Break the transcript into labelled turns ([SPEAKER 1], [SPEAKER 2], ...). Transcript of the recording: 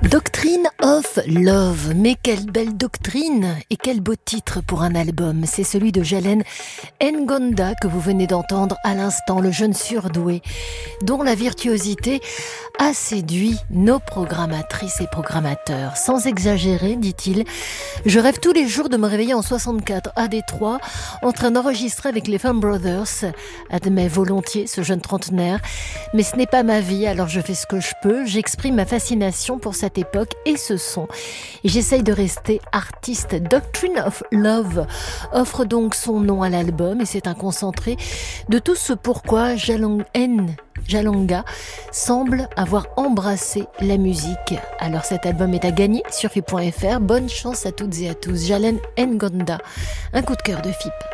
[SPEAKER 1] Doctrine of Love, mais quelle belle doctrine et quel beau titre pour un album. C'est celui de Jalen Ngonda que vous venez d'entendre à l'instant, le jeune surdoué dont la virtuosité a séduit nos programmatrices et programmateurs. Sans exagérer, dit-il, je rêve tous les jours de me réveiller en 64 à Détroit en train d'enregistrer avec les Fun Brothers. Admet volontiers ce jeune trentenaire, mais ce n'est pas ma vie, alors je fais ce que je peux. J'exprime ma fascination pour cette époque et ce son. Et j'essaye de rester artiste. Doctrine of Love offre donc son nom à l'album et c'est un concentré de tout ce pourquoi Jalonga semble avoir embrassé la musique. Alors cet album est à gagner sur FIP.fr. Bonne chance à toutes et à tous. Jalen Ngonda, un coup de cœur de FIP.